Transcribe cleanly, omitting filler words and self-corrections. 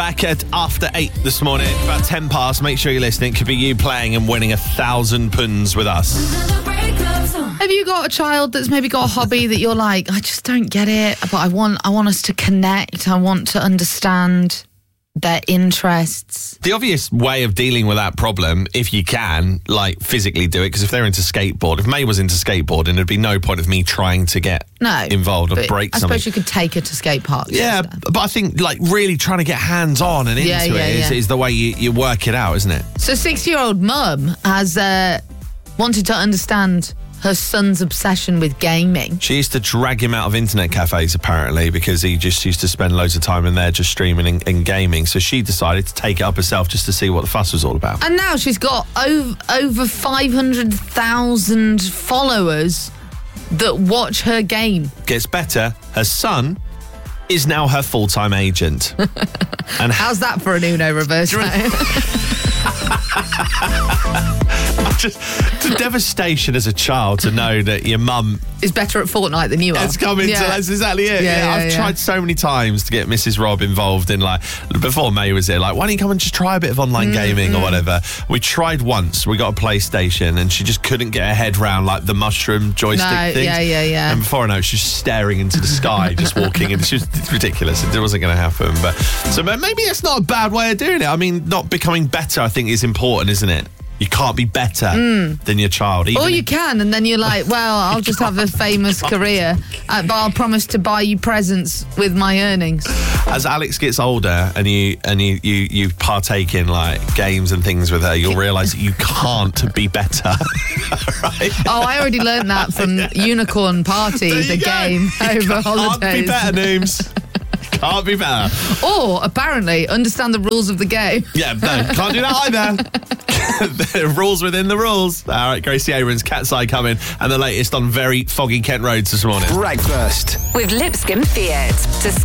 Back at after 8 this morning, about 10 past. Make sure you're listening. Could be you playing and winning £1,000 with us. Have you got a child that's maybe got a hobby that you're like, I just don't get it, but I want us to connect. I want to understand their interests. The obvious way of dealing with that problem, if you can, like physically do it, because if they're into skateboard, if May was into skateboarding, there'd be no point of me trying to get involved or break something. I suppose you could take her to skate parks. Yeah, but I think like really trying to get hands-on and into it is the way you work it out, isn't it? So 6-year-old mum has wanted to understand her son's obsession with gaming. She used to drag him out of internet cafes, apparently, because he just used to spend loads of time in there just streaming and gaming. So she decided to take it up herself just to see what the fuss was all about. And now she's got over 500,000 followers that watch her game. Gets better. Her son is now her full-time agent. And how's that for an Uno reverse? It's a devastation as a child to know that your mum is better at Fortnite than you are. It's coming to, that's exactly it. I've tried so many times to get Mrs. Rob involved in, like, before May was here, like, why don't you come and just try a bit of online gaming or whatever. We tried once. We got a PlayStation and she just couldn't get her head round, like, the mushroom joystick thing. Yeah. And before I know it, she was staring into the sky, just walking, and it's ridiculous. It wasn't going to happen. So maybe it's not a bad way of doing it. I mean, not becoming better, I think, is important, isn't it? You can't be better than your child. Or you can, and then you're like, well, I'll just have a famous career, but I'll promise to buy you presents with my earnings. As Alex gets older and you partake in like games and things with her, you'll realise that you can't be better. Right? Oh, I already learned that from Unicorn Party, the game over holidays. Can't be better, Nooms. Can't be better. Or, apparently, understand the rules of the game. Yeah, no, can't do that either. The rules within the rules. All right, Gracie Abrams, Cat's Eye coming, and the latest on very foggy Kent roads this morning. Breakfast with Lipscomb Fiat.